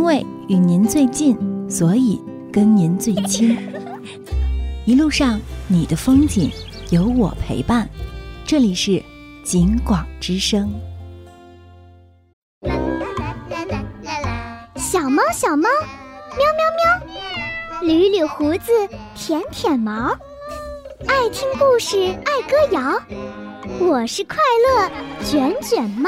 因为与您最近，所以跟您最亲。一路上你的风景有我陪伴，这里是景广之声。 小猫小猫，喵喵喵，捋捋胡子，舔舔毛，爱听故事，爱歌谣，我是快乐卷卷猫。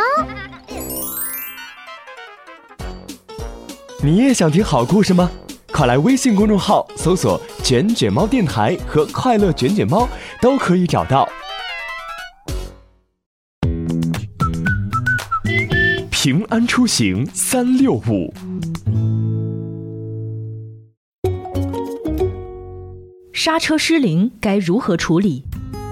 你也想听好故事吗？快来微信公众号搜索卷卷猫电台和快乐卷卷猫，都可以找到。平安出行365。 刹车失灵该如何处理？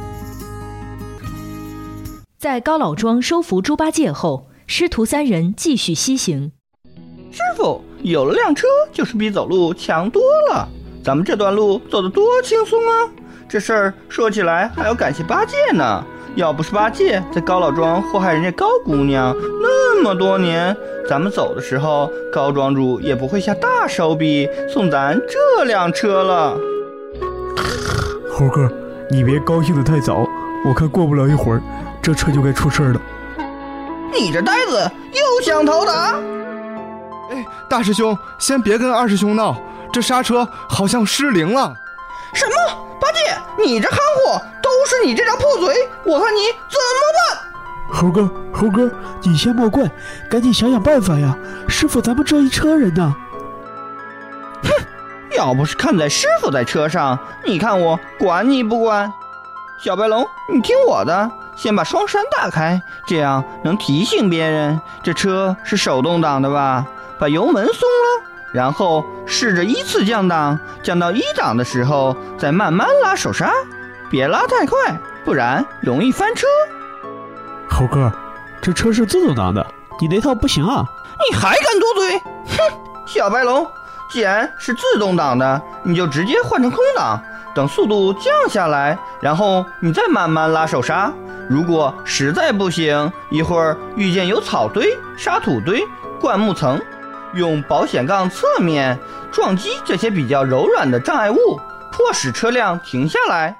在高老庄收服猪八戒后，师徒三人继续西行。 师傅，有了辆车就是比走路强多了，咱们这段路走得多轻松啊！这事儿说起来还要感谢八戒呢，要不是八戒在高老庄祸害人家高姑娘那么多年，咱们走的时候高庄主也不会下大手笔送咱这辆车了。 猴哥，你别高兴得太早，我看过不了一会儿这车就该出事了。 你这呆子又想逃打？ 大师兄，先别跟二师兄闹，这刹车好像失灵了。 什么？八戒，你这憨货，都是你这张破嘴，我看你怎么办？ 猴哥，你先莫怪，赶紧想想办法呀！师傅咱们这一车人呢。 哼，要不是看在师傅在车上，你看我管你不管？小白龙，你听我的，先把双闪打开，这样能提醒别人这车是手动挡的吧。把油门松了，然后试着依次降档，降到1档的时候再慢慢拉手刹，别拉太快，不然容易翻车。 猴哥，这车是自动挡的，你那套不行啊！ 你还敢多嘴？哼，小白龙，既然是自动挡的，你就直接换成空档，等速度降下来，然后你再慢慢拉手刹。如果实在不行，一会儿遇见有草堆、沙土堆、灌木层，用保险杠侧面撞击这些比较柔软的障碍物，迫使车辆停下来。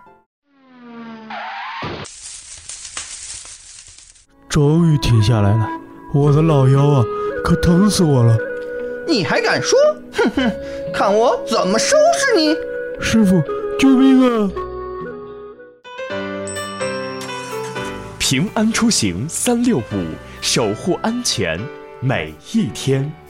终于停下来了，我的老腰啊，可疼死我了！ 你还敢说？哼哼，看我怎么收拾你！ 师傅，救命啊！ 平安出行365，守护安全每一天。